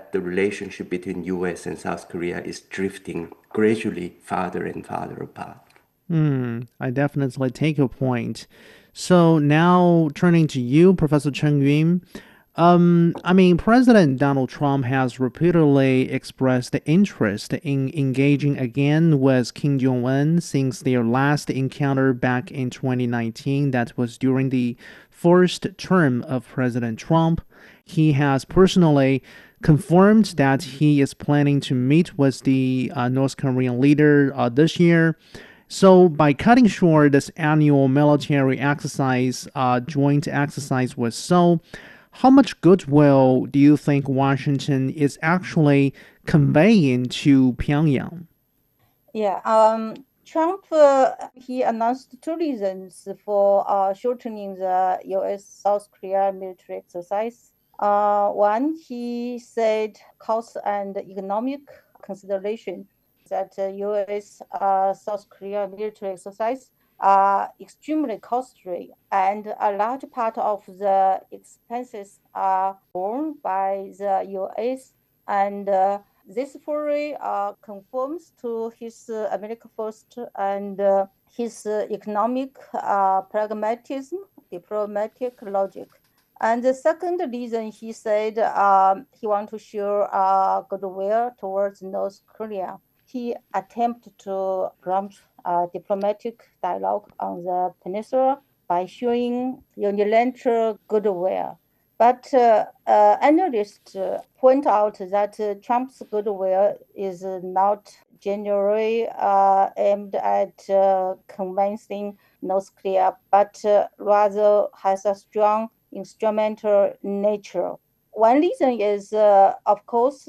that the relationship between US and South Korea is drifting gradually farther and farther apart. I definitely take your point. So now turning to you, Professor Chen Yun. President Donald Trump has repeatedly expressed interest in engaging again with Kim Jong Un since their last encounter back in 2019. That was during the first term of President Trump. He has personally confirmed that he is planning to meet with the North Korean leader this year. So, by cutting short this annual military exercise, joint exercise with Seoul, how much goodwill do you think Washington is actually conveying to Pyongyang? Yeah, Trump he announced two reasons for shortening the U.S. South Korea military exercise. One, he said cost and economic consideration that U.S. South Korea military exercise are extremely costly, and a large part of the expenses are borne by the U.S. and this fully conforms to his America First and his economic pragmatism, diplomatic logic. And the second reason he said he want to show goodwill towards North Korea. He attempted to prompt diplomatic dialogue on the peninsula by showing unilateral goodwill. But analysts point out that Trump's goodwill is not generally aimed at convincing North Korea, but rather has a strong instrumental nature. One reason is, of course,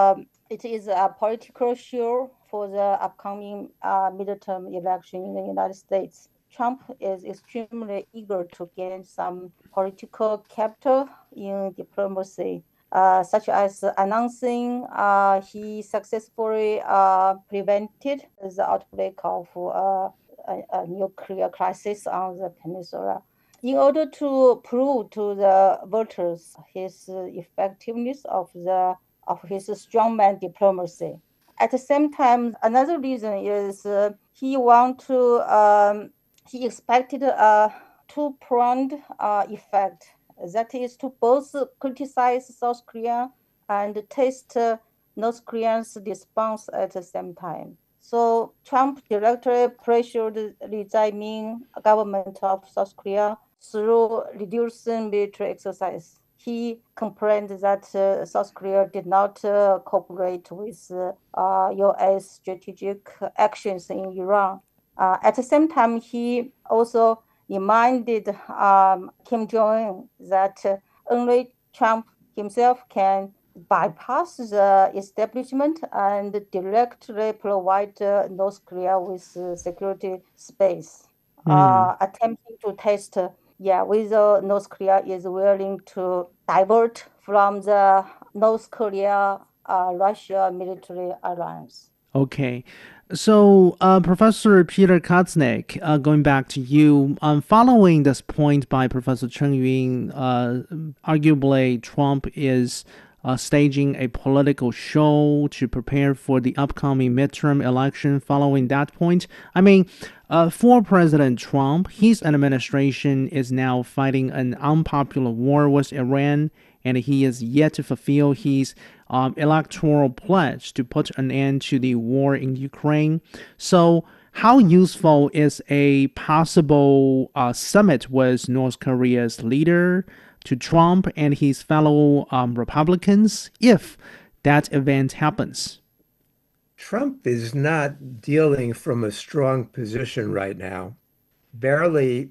it is a political show for the upcoming midterm election in the United States. Trump is extremely eager to gain some political capital in diplomacy, such as announcing he successfully prevented the outbreak of a nuclear crisis on the peninsula. In order to prove to the voters his effectiveness of his strongman diplomacy. At the same time, another reason is he expected a two-pronged effect. That is to both criticize South Korea and test North Korea's response at the same time. So Trump directly pressured the Jae-in government of South Korea through reducing military exercise. He complained that South Korea did not cooperate with U.S. strategic actions in Iran. At the same time, he also reminded Kim Jong-un that only Trump himself can bypass the establishment and directly provide North Korea with security space, Hmm. attempting to test whether North Korea is willing to divert from the North Korea Russia military alliance. Okay. So, Professor Peter Kotznick, going back to you, following this point by Professor Chen Yun, arguably Trump is staging a political show to prepare for the upcoming midterm election. Following that point, for President Trump, his administration is now fighting an unpopular war with Iran, and he is yet to fulfill his electoral pledge to put an end to the war in Ukraine. So, how useful is a possible summit with North Korea's leader to Trump and his fellow Republicans if that event happens? Trump is not dealing from a strong position right now. Barely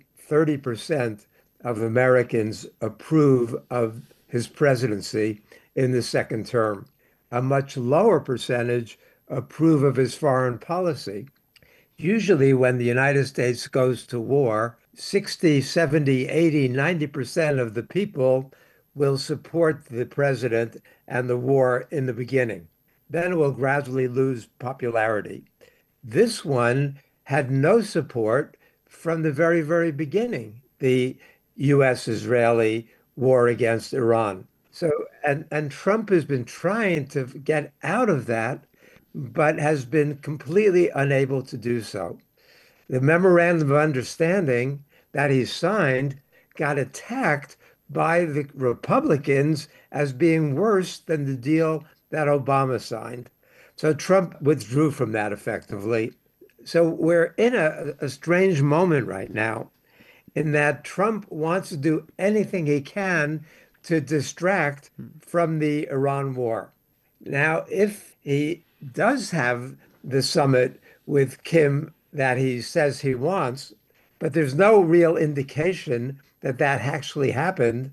30% of Americans approve of his presidency in the second term. A much lower percentage approve of his foreign policy. Usually, when the United States goes to war, 60, 70, 80, 90% of the people will support the president and the war in the beginning. Then it will gradually lose popularity. This one had no support from the very beginning, the U.S.-Israeli war against Iran. So, and Trump has been trying to get out of that, but has been completely unable to do so. The memorandum of understanding that he signed got attacked by the Republicans as being worse than the deal that Obama signed. So Trump withdrew from that effectively. So we're in a strange moment right now in that Trump wants to do anything he can to distract from the Iran war. Now, if he does have the summit with Kim that he says he wants, but there's no real indication that that actually happened,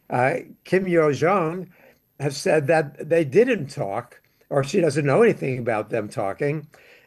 Kim Yo Jong has said that they didn't talk, or she doesn't know anything about them talking,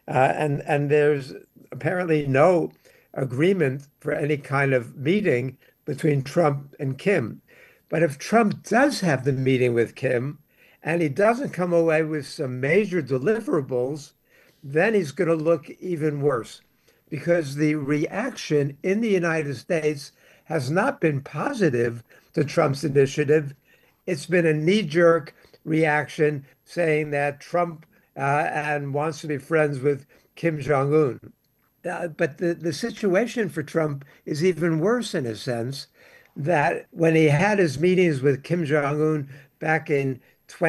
and there's apparently no agreement for any kind of meeting between Trump and Kim. But if Trump does have the meeting with Kim and he doesn't come away with some major deliverables, then he's going to look even worse because the reaction in the United States has not been positive to Trump's initiative. It's been a knee-jerk reaction saying that Trump and wants to be friends with Kim Jong-un. But the situation for Trump is even worse in a sense that when he had his meetings with Kim Jong-un back in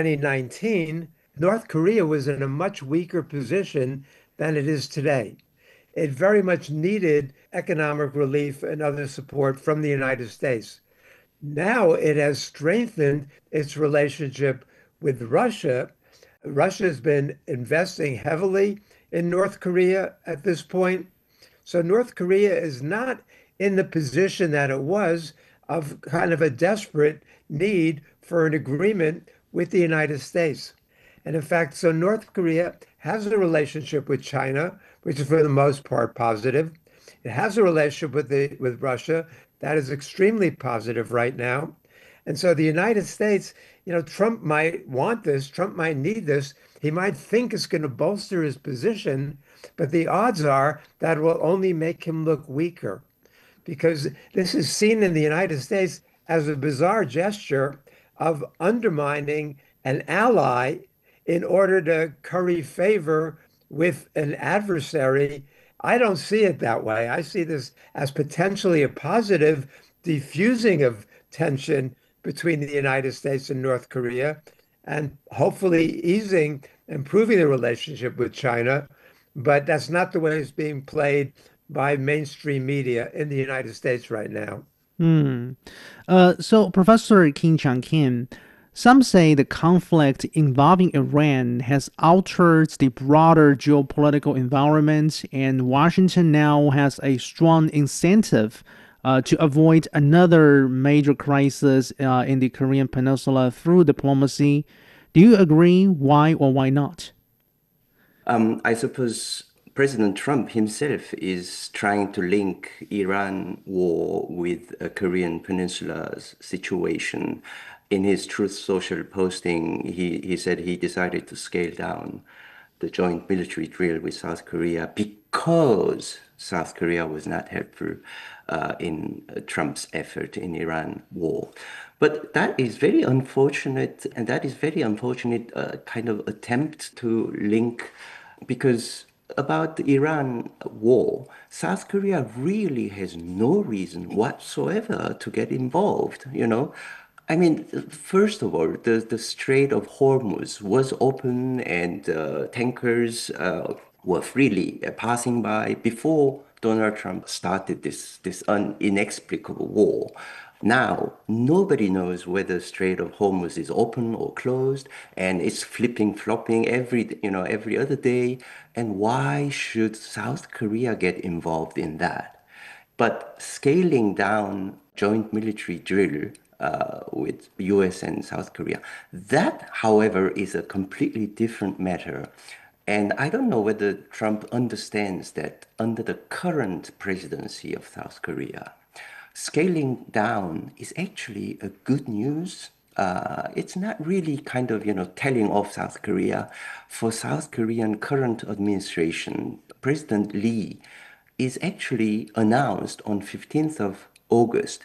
2019, North Korea was in a much weaker position than it is today. It very much needed economic relief and other support from the United States. Now it has strengthened its relationship with Russia. Russia has been investing heavily in North Korea at this point. So North Korea is not in the position that it was of kind of a desperate need for an agreement with the United States. And in fact, so North Korea has a relationship with China, which is for the most part positive. It has a relationship with Russia that is extremely positive right now. And so the United States, Trump might want this, Trump might need this. He might think it's going to bolster his position, but the odds are that will only make him look weaker because this is seen in the United States as a bizarre gesture of undermining an ally in order to curry favor with an adversary. I don't see it that way. I see this as potentially a positive diffusing of tension between the United States and North Korea, and hopefully improving the relationship with China. But that's not the way it's being played by mainstream media in the United States right now. So, Professor Kim-Chang Kim, some say the conflict involving Iran has altered the broader geopolitical environment, and Washington now has a strong incentive to avoid another major crisis in the Korean Peninsula through diplomacy. Do you agree? Why or why not? I suppose President Trump himself is trying to link Iran war with a Korean Peninsula's situation. In his Truth Social posting, he said he decided to scale down the joint military drill with South Korea because South Korea was not helpful in Trump's effort in Iran war. But that is very unfortunate, and that is very unfortunate kind of attempt to link because about the Iran war, South Korea really has no reason whatsoever to get involved. I mean, first of all, the Strait of Hormuz was open and tankers were freely passing by before Donald Trump started this inexplicable war. Now, nobody knows whether Strait of Hormuz is open or closed, and it's flipping, flopping every other day. And why should South Korea get involved in that? But scaling down joint military drill with US and South Korea, that, however, is a completely different matter. And I don't know whether Trump understands that under the current presidency of South Korea, scaling down is actually a good news. It's not really kind of, telling off South Korea. For South Korean current administration, President Lee is actually announced on 15th of August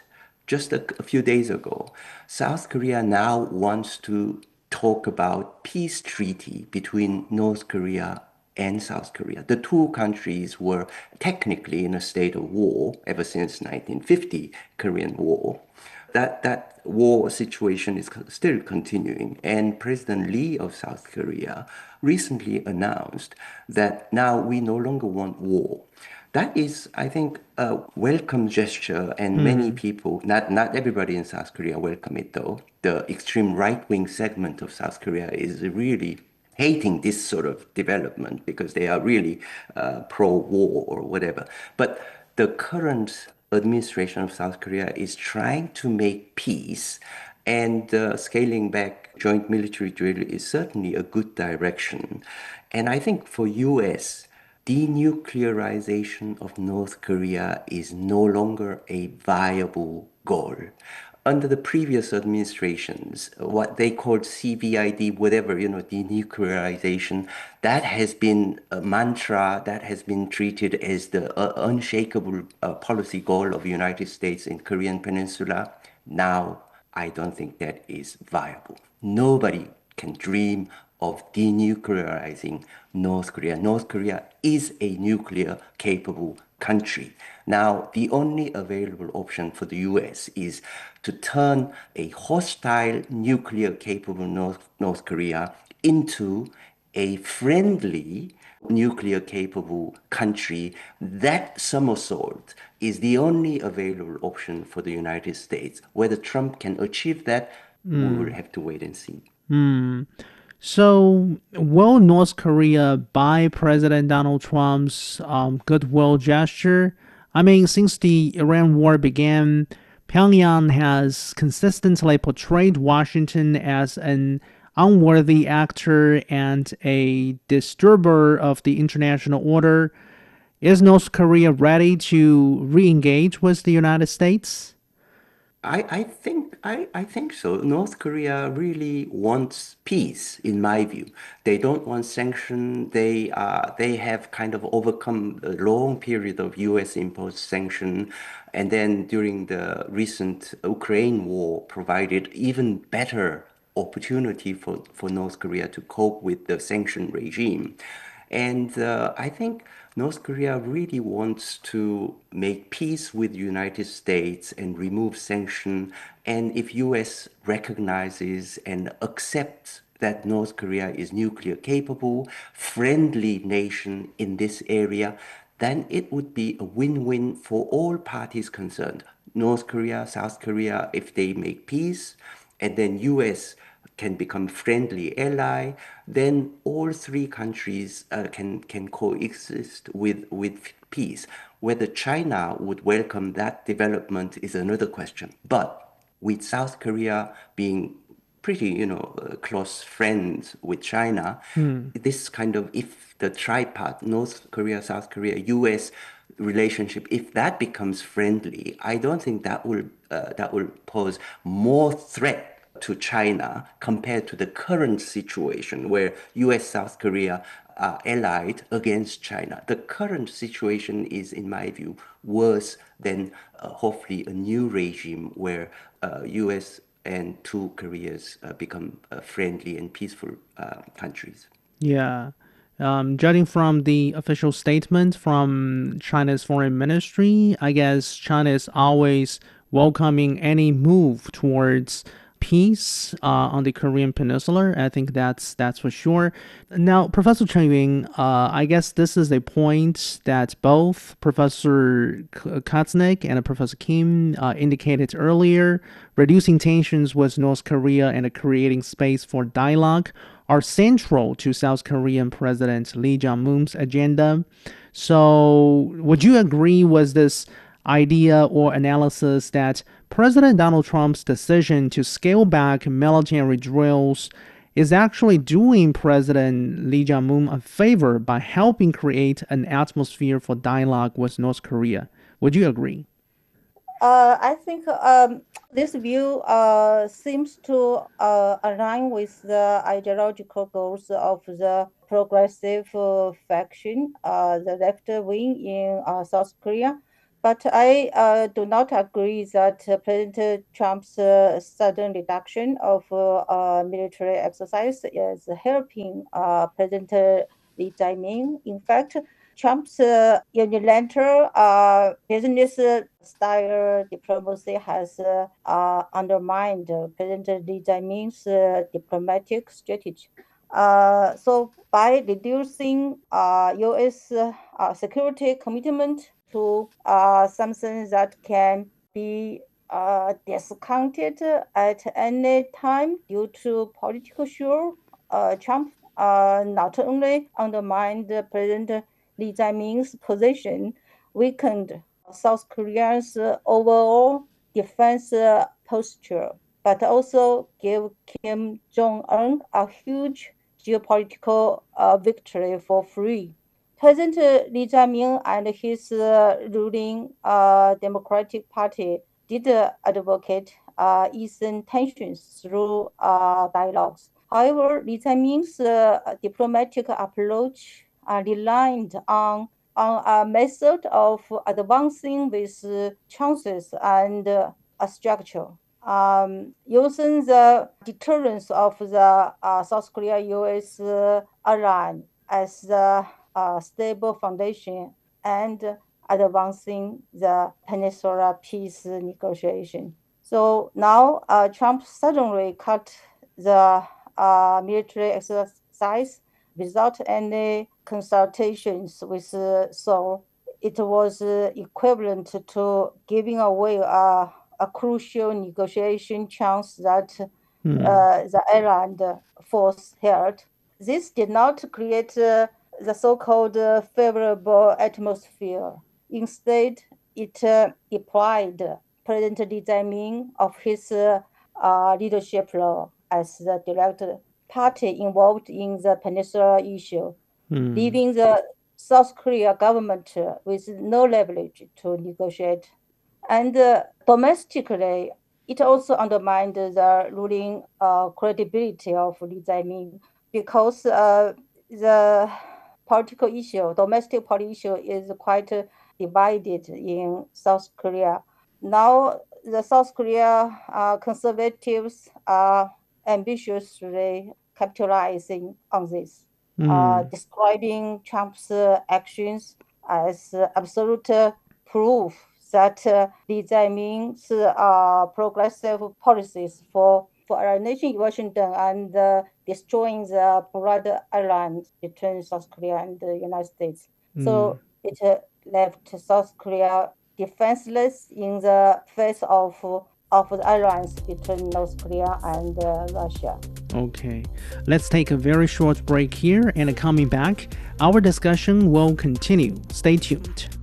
just a few days ago, South Korea now wants to talk about peace treaty between North Korea and South Korea. The two countries were technically in a state of war ever since 1950 Korean War. That war situation is still continuing, and President Lee of South Korea recently announced that now we no longer want war. That is, I think, a welcome gesture, and many people, not everybody in South Korea welcome it though. The extreme right-wing segment of South Korea is really hating this sort of development because they are really pro-war or whatever. But the current administration of South Korea is trying to make peace, and scaling back joint military drill is certainly a good direction. And I think for US, denuclearization of North Korea is no longer a viable goal. Under the previous administrations, what they called CVID, whatever, denuclearization, that has been a mantra that has been treated as the unshakable policy goal of the United States in Korean Peninsula. Now, I don't think that is viable. Nobody can dream of denuclearizing North Korea. North Korea is a nuclear capable country. Now, the only available option for the US is to turn a hostile nuclear capable North Korea into a friendly nuclear capable country. That somersault is the only available option for the United States. Whether Trump can achieve that, we will have to wait and see. So, will North Korea buy President Donald Trump's goodwill gesture? I mean, since the Iran war began, Pyongyang has consistently portrayed Washington as an unworthy actor and a disturber of the international order. Is North Korea ready to re-engage with the United States? I think so. North Korea really wants peace, in my view. They don't want sanction. They have kind of overcome a long period of US imposed sanction, and then during the recent Ukraine war provided even better opportunity for North Korea to cope with the sanction regime. And I think North Korea really wants to make peace with the United States and remove sanction. And if US recognizes and accepts that North Korea is nuclear capable, friendly nation in this area, then it would be a win-win for all parties concerned. North Korea, South Korea, if they make peace, and then US can become friendly ally, then all three countries can coexist with peace. Whether China would welcome that development is another question. But with South Korea being pretty, close friends with China, this kind of, if the tripart, North Korea, South Korea, US relationship, if that becomes friendly, I don't think that will pose more threat to China compared to the current situation where US, South Korea are allied against China. The current situation is, in my view, worse than hopefully a new regime where US and two Koreas become friendly and peaceful countries. Yeah. Judging from the official statement from China's foreign ministry, I guess China is always welcoming any move towards peace on the Korean Peninsula. I think that's for sure. Now, Professor Chen Yun, I guess this is a point that both Professor Katznick and Professor Kim indicated earlier. Reducing tensions with North Korea and creating space for dialogue are central to South Korean President Lee Jae-myung's agenda. So, would you agree with this idea or analysis that President Donald Trump's decision to scale back military drills is actually doing President Lee Jae-myung a favor by helping create an atmosphere for dialogue with North Korea? Would you agree? I think this view seems to align with the ideological goals of the progressive faction, the left wing in South Korea. But I do not agree that President Trump's sudden reduction of military exercise is helping President Lee Jae-myung. In fact, Trump's unilateral business style diplomacy has undermined President Lee Jae-myung's diplomatic strategy. So by reducing U.S. Security commitment to something that can be discounted at any time due to political show, Trump not only undermined President Lee Jae-myung's position, weakened South Korea's overall defense posture, but also gave Kim Jong-un a huge geopolitical victory for free. President Lee Jae-myung and his ruling Democratic Party did advocate easing tensions through dialogues. However, Lee Jae-myung's diplomatic approach relied on a method of advancing with chances and a structure. Using the deterrence of the South Korea-US ally as the stable foundation and advancing the Peninsula peace negotiation. So now Trump suddenly cut the military exercise without any consultations with Seoul. It was equivalent to giving away a crucial negotiation chance that the island force held. This did not create the so-called favorable atmosphere. Instead, it deprived President Lee Jae-myung of his leadership role as the direct party involved in the Peninsula issue, leaving the South Korea government with no leverage to negotiate. And domestically, it also undermined the ruling credibility of Lee Jae-myung because the political issue, domestic political issue, is quite divided in South Korea. Now, the South Korea conservatives are ambitiously capitalizing on this, describing Trump's actions as absolute proof that Lee Jae-myung's progressive policies for alienation in Washington and destroying the blood alliance between South Korea and the United States. So it left South Korea defenseless in the face of the alliance between North Korea and Russia. Okay, let's take a very short break here, and coming back, our discussion will continue. Stay tuned.